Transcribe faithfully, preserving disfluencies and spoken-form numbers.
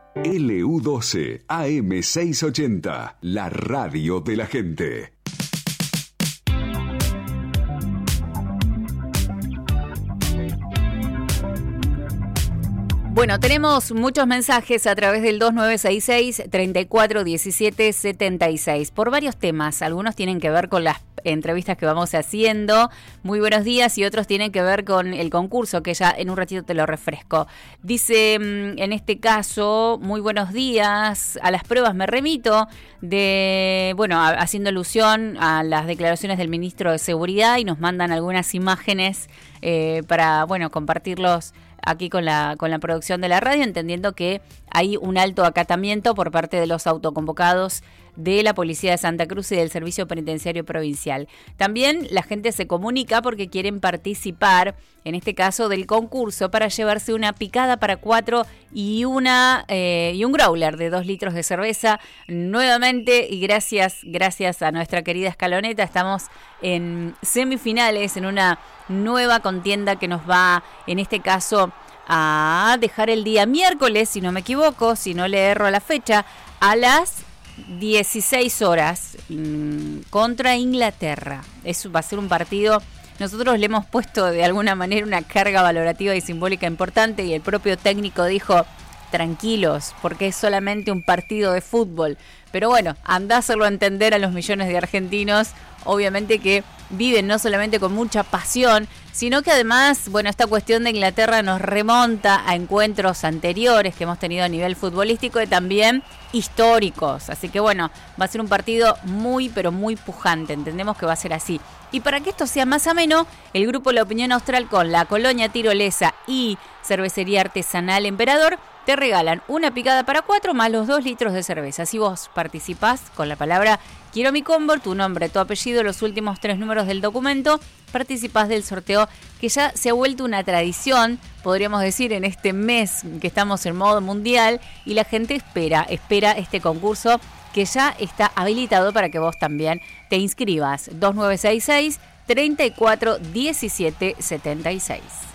L U doce A M seiscientos ochenta, la radio de la gente. Bueno, tenemos muchos mensajes a través del dos nueve seis seis, tres cuatro uno siete siete seis por varios temas. Algunos tienen que ver con las entrevistas que vamos haciendo. Muy buenos días, y otros tienen que ver con el concurso, que ya en un ratito te lo refresco. Dice, en este caso, muy buenos días. A las pruebas me remito de, bueno, haciendo alusión a las declaraciones del ministro de Seguridad, y nos mandan algunas imágenes eh, para, bueno, compartirlos aquí con la con la producción de la radio, entendiendo que hay un alto acatamiento por parte de los autoconvocados de la Policía de Santa Cruz y del Servicio Penitenciario Provincial. También la gente se comunica porque quieren participar, en este caso, del concurso para llevarse una picada para cuatro y una eh, y un growler de dos litros de cerveza. Nuevamente, y gracias, gracias a nuestra querida Escaloneta, estamos en semifinales, en una nueva contienda que nos va, en este caso, a dejar el día miércoles, si no me equivoco, si no le erro a la fecha, a las dieciséis horas mmm, contra Inglaterra. Eso va a ser un partido. Nosotros le hemos puesto de alguna manera una carga valorativa y simbólica importante, y el propio técnico dijo: tranquilos, porque es solamente un partido de fútbol. Pero bueno, andá a hacerlo entender a los millones de argentinos, obviamente, que viven no solamente con mucha pasión, sino que además, bueno, esta cuestión de Inglaterra nos remonta a encuentros anteriores que hemos tenido a nivel futbolístico y también históricos. Así que bueno, va a ser un partido muy, pero muy pujante. Entendemos que va a ser así. Y para que esto sea más ameno, el grupo La Opinión Austral, con la Colonia Tirolesa y Cervecería Artesanal Emperador, te regalan una picada para cuatro más los dos litros de cerveza. Si vos participás con la palabra Quiero mi combo, tu nombre, tu apellido, los últimos tres números del documento, participás del sorteo, que ya se ha vuelto una tradición, podríamos decir, en este mes que estamos en modo mundial, y la gente espera, espera este concurso, que ya está habilitado para que vos también te inscribas. dos nueve seis seis, tres cuatro uno siete siete seis.